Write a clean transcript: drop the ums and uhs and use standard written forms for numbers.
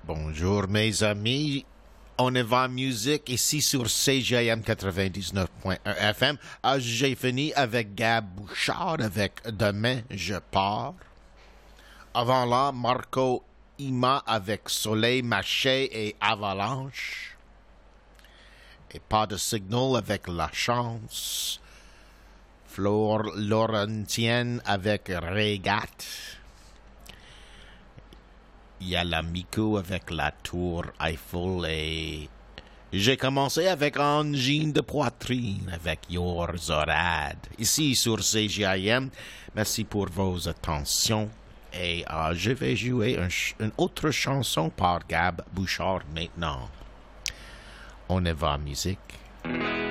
Bonjour mes amis, on est va musique ici sur CJM 99.1 FM. J'ai fini avec Gab Bouchard avec Demain je pars. Avant là, Marco Ima avec Soleil Maché et Avalanche. Et Pas de Signal avec La Chance. Flore Laurentienne avec Régate. Il y a la Miko avec la Tour Eiffel et j'ai commencé avec Angine de poitrine avec Your Zorad. Ici sur CJIM, merci pour vos attentions et je vais jouer une autre chanson par Gab Bouchard maintenant. On y va musique.